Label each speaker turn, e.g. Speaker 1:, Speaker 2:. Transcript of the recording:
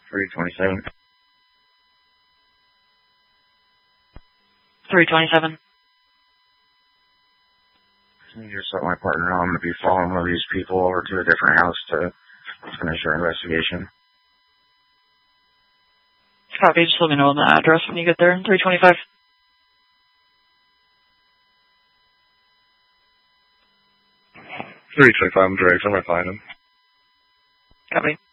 Speaker 1: 327.
Speaker 2: 327.
Speaker 1: You just let my partner know I'm going to be following one of these people over to a different house to finish our investigation.
Speaker 2: Copy, just let me know on the address when you get there. 325.
Speaker 3: 325, I'm direct. I'm going to find him.
Speaker 2: Copy.